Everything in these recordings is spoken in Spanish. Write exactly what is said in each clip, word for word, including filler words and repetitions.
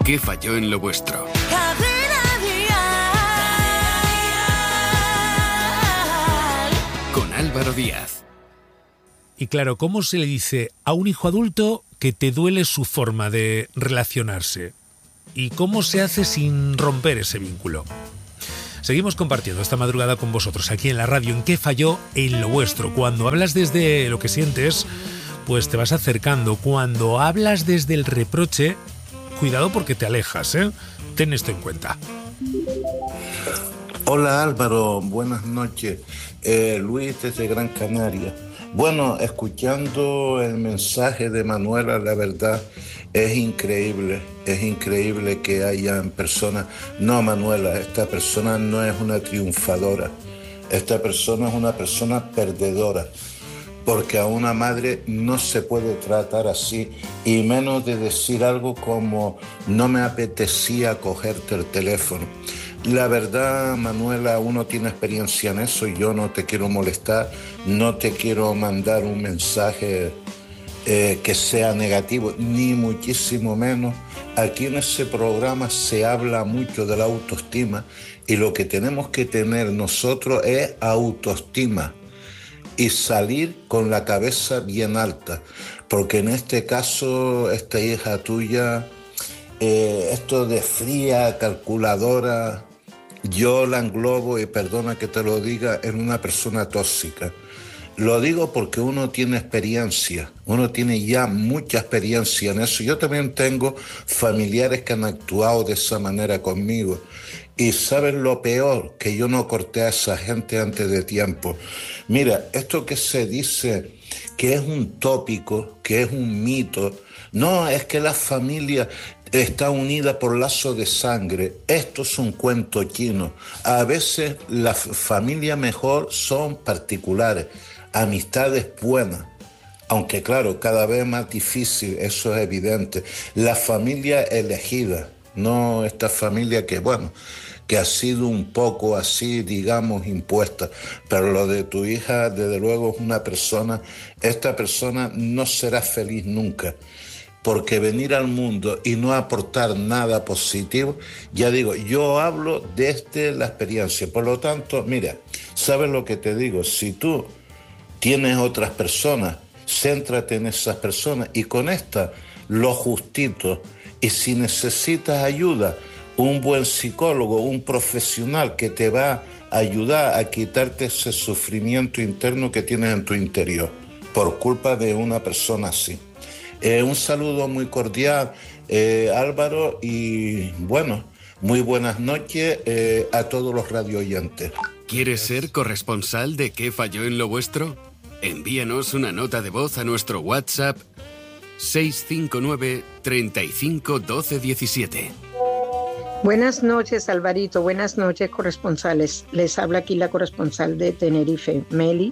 ¿Qué falló en lo vuestro? Con Álvaro Díaz. Y claro, ¿cómo se le dice a un hijo adulto que te duele su forma de relacionarse? ¿Y cómo se hace sin romper ese vínculo? Seguimos compartiendo esta madrugada con vosotros aquí en la radio en ¿Qué falló en lo vuestro? Cuando hablas desde lo que sientes, pues te vas acercando. Cuando hablas desde el reproche, cuidado porque te alejas, ¿eh? Ten esto en cuenta. Hola Álvaro, buenas noches. Eh, Luis desde Gran Canaria. Bueno, escuchando el mensaje de Manuela, la verdad es increíble, es increíble que hayan personas. No, Manuela, esta persona no es una triunfadora, esta persona es una persona perdedora, porque a una madre no se puede tratar así, y menos de decir algo como no me apetecía cogerte el teléfono. La verdad, Manuela, uno tiene experiencia en eso y yo no te quiero molestar, no te quiero mandar un mensaje eh, que sea negativo, ni muchísimo menos. Aquí en ese programa se habla mucho de la autoestima y lo que tenemos que tener nosotros es autoestima y salir con la cabeza bien alta, porque en este caso, esta hija tuya, eh, esto de fría, calculadora, yo la englobo, y perdona que te lo diga, en una persona tóxica. Lo digo porque uno tiene experiencia, uno tiene ya mucha experiencia en eso. Yo también tengo familiares que han actuado de esa manera conmigo. Y ¿sabes lo peor? Que yo no corté a esa gente antes de tiempo. Mira, esto que se dice que es un tópico, que es un mito, no, es que la familia está unida por lazo de sangre. Esto es un cuento chino. A veces la familia mejor son particulares, amistades buenas. Aunque claro, cada vez más difícil, eso es evidente. La familia elegida, no esta familia que, bueno, que ha sido un poco así, digamos, impuesta. Pero lo de tu hija, desde luego, es una persona, esta persona no será feliz nunca. Porque venir al mundo y no aportar nada positivo, ya digo, yo hablo desde la experiencia. Por lo tanto, mira, ¿sabes lo que te digo? Si tú tienes otras personas, céntrate en esas personas y con esta lo justito. Y si necesitas ayuda, un buen psicólogo, un profesional que te va a ayudar a quitarte ese sufrimiento interno que tienes en tu interior por culpa de una persona así. Eh, un saludo muy cordial, eh, Álvaro, y bueno, muy buenas noches eh, a todos los radio oyentes. ¿Quieres ser corresponsal de ¿Qué falló en lo vuestro? Envíanos una nota de voz a nuestro WhatsApp seis cinco nueve, treinta y cinco, doce, diecisiete. Buenas noches, Alvarito. Buenas noches, corresponsales. Les habla aquí la corresponsal de Tenerife, Meli.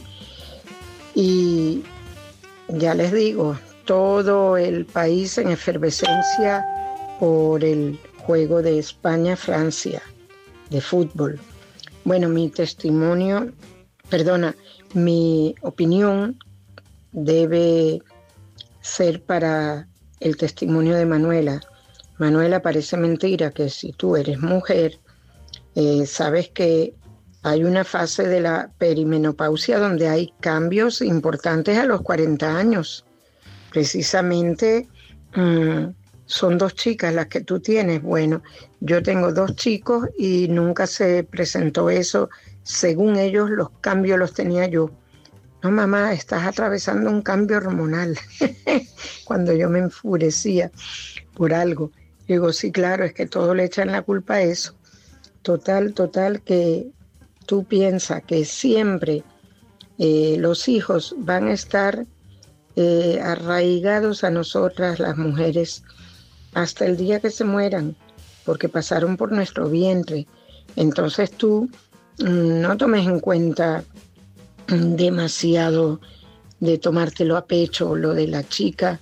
Y ya les digo, todo el país en efervescencia por el juego de España-Francia de fútbol. Bueno, mi testimonio, perdona, mi opinión debe ser para el testimonio de Manuela. Manuela, parece mentira que si tú eres mujer, eh, sabes que hay una fase de la perimenopausia donde hay cambios importantes a los cuarenta años. Precisamente mmm, son dos chicas las que tú tienes. Bueno, yo tengo dos chicos y nunca se presentó eso. Según ellos, los cambios los tenía yo. No, mamá, estás atravesando un cambio hormonal. Cuando yo me enfurecía por algo. Digo, sí, claro, es que todos le echan la culpa a eso. Total, total, que tú piensas que siempre eh, los hijos van a estar eh, arraigados a nosotras, las mujeres, hasta el día que se mueran, porque pasaron por nuestro vientre. Entonces tú mmm, no tomes en cuenta demasiado de tomártelo a pecho, lo de la chica,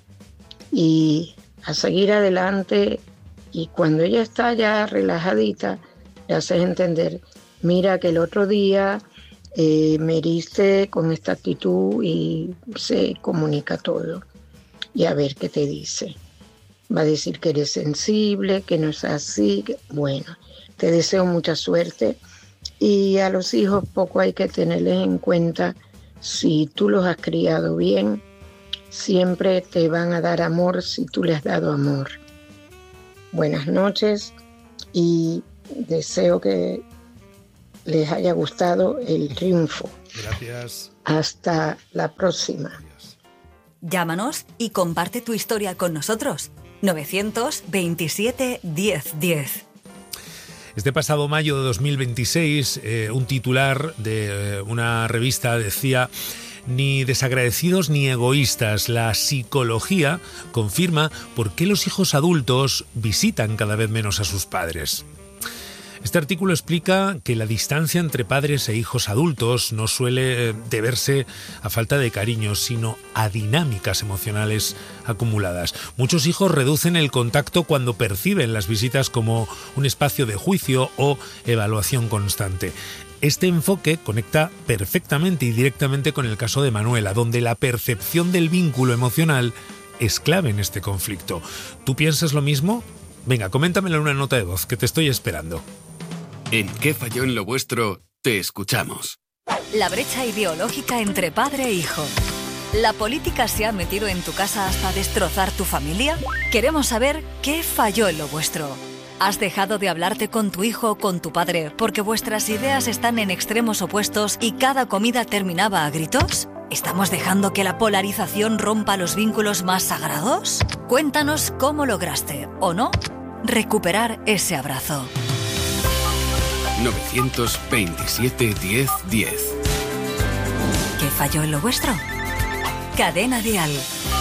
y a seguir adelante. Y cuando ella está ya relajadita, le haces entender, mira que el otro día eh, me heriste con esta actitud, y se comunica todo y a ver qué te dice. va a decir que eres sensible, que no es así. Que... Bueno, te deseo mucha suerte. Y a los hijos poco hay que tenerles en cuenta. Si tú los has criado bien, siempre te van a dar amor si tú les has dado amor. Buenas noches y deseo que les haya gustado el triunfo. Gracias. Hasta la próxima. Llámanos y comparte tu historia con nosotros. novecientos veintisiete diez diez. Este pasado mayo de dos mil veintiséis, eh, un titular de eh, una revista decía: ni desagradecidos ni egoístas, la psicología confirma por qué los hijos adultos visitan cada vez menos a sus padres. Este artículo explica que la distancia entre padres e hijos adultos no suele deberse a falta de cariño, sino a dinámicas emocionales acumuladas. Muchos hijos reducen el contacto cuando perciben las visitas como un espacio de juicio o evaluación constante. Este enfoque conecta perfectamente y directamente con el caso de Manuela, donde la percepción del vínculo emocional es clave en este conflicto. ¿Tú piensas lo mismo? Venga, coméntamelo en una nota de voz, que te estoy esperando. En ¿Qué falló en lo vuestro? Te escuchamos. La brecha ideológica entre padre e hijo. ¿La política se ha metido en tu casa hasta destrozar tu familia? Queremos saber qué falló en lo vuestro. ¿Has dejado de hablarte con tu hijo o con tu padre porque vuestras ideas están en extremos opuestos y cada comida terminaba a gritos? ¿Estamos dejando que la polarización rompa los vínculos más sagrados? Cuéntanos cómo lograste, o no, recuperar ese abrazo. novecientos veintisiete diez diez. ¿Qué falló en lo vuestro? Cadena Dial.